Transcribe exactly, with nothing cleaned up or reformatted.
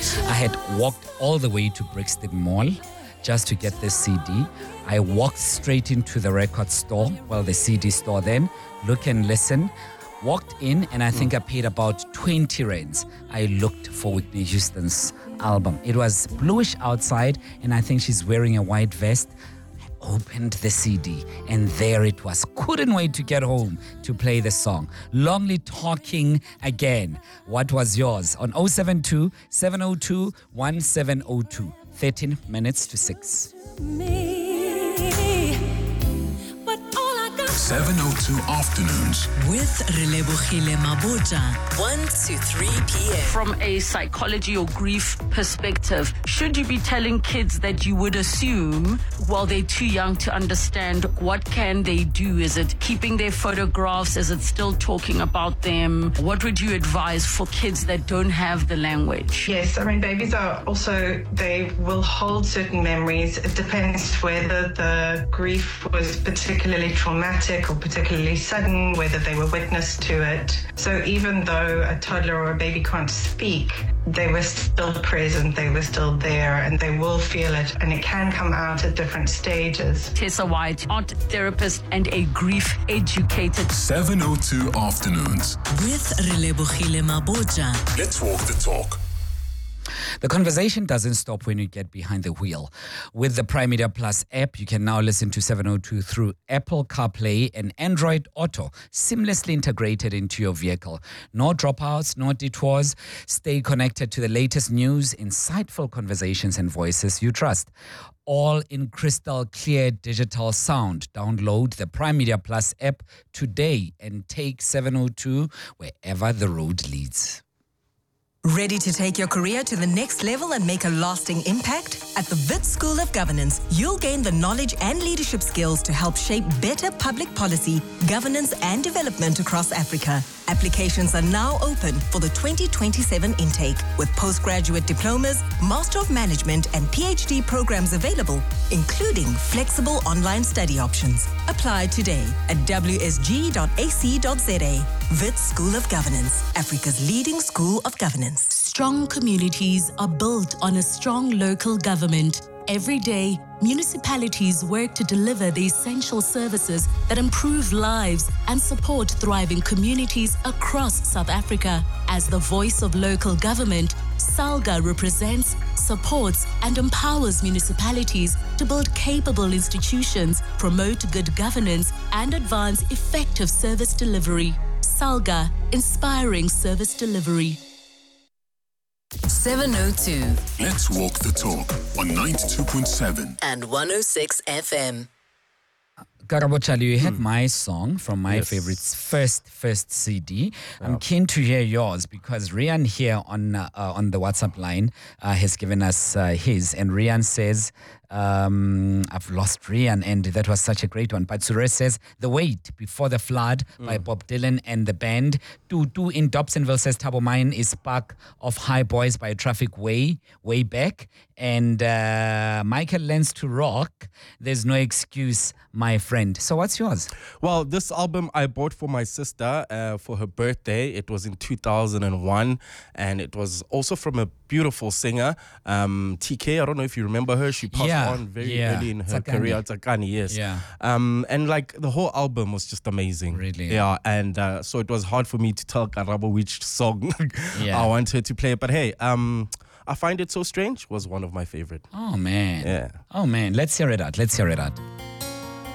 I had walked all the way to Brixton Mall just to get this C D. I walked straight into the record store, well, the C D store then, look and listen. Walked in and I think I paid about twenty rands. I looked for Whitney Houston's album. It was bluish outside and I think she's wearing a white vest. I opened the C D and there it was. Couldn't wait to get home to play the song. Lonely Talking Again. What was yours? On oh seven two, seven oh two, one seven oh two. thirteen minutes to six. seven oh two afternoons with Relebogile Mabotja, one to three p.m. From a psychology or grief perspective, should you be telling kids that you would assume, well, they're too young to understand, what can they do? Is it keeping their photographs? Is it still talking about them? What would you advise for kids that don't have the language? Yes, I mean, babies are also, they will hold certain memories. It depends whether the grief was particularly traumatic or particularly sudden, whether they were witness to it. So even though a toddler or a baby can't speak, they were still present, they were still there, and they will feel it, and it can come out at different stages. Tessa White, art therapist and a grief educator. seven oh two afternoons with Relebogile Mabotja. Let's walk the talk. The conversation doesn't stop when you get behind the wheel. With the Prime Media Plus app, you can now listen to seven oh two through Apple CarPlay and Android Auto, seamlessly integrated into your vehicle. No dropouts, no detours. Stay connected to the latest news, insightful conversations and voices you trust. All in crystal clear digital sound. Download the Prime Media Plus app today and take seven oh two wherever the road leads. Ready to take your career to the next level and make a lasting impact? At the Wits School of Governance, you'll gain the knowledge and leadership skills to help shape better public policy, governance and development across Africa. Applications are now open for the twenty twenty-seven intake, with postgraduate diplomas, Master of Management and PhD programs available, including flexible online study options. Apply today at w s g dot a c dot z a. Wits School of Governance, Africa's leading school of governance. Strong communities are built on a strong local government. Every day, municipalities work to deliver the essential services that improve lives and support thriving communities across South Africa. As the voice of local government, SALGA represents, supports, and empowers municipalities to build capable institutions, promote good governance, and advance effective service delivery. SALGA, inspiring service delivery. seven oh two. Let's walk the talk on ninety-two point seven and one oh six F M. Karabo Chali, you had my song from my Yes. favorites first first C D. I'm keen to hear yours because Rian here on uh, uh, on the WhatsApp line uh, has given us uh, his, and Rian says, um, I've lost Rian, and that was such a great one. But Suresh says, The Wait Before the Flood by Bob Dylan and the band. Tutu in Dobsonville says, Tabo Mine is Spark of High Boys by Traffic Way, way back. And uh, Michael Lens to Rock, There's No Excuse, My Friend. So what's yours? Well, this album I bought for my sister uh, for her birthday. It was in two thousand one, and it was also from a beautiful singer, um, T K. I don't know if you remember her. She passed Yeah, on very yeah. early in her Tsakani. career. Tsakani, yes. Yeah. Um, and like the whole album was just amazing. Really? Yeah. And uh, so it was hard for me to tell Karabo which song Yeah. I want her to play. But hey, um, I Find It So Strange was one of my favorite. Oh, man. Yeah. Oh, man. Let's hear it out. Let's hear it out.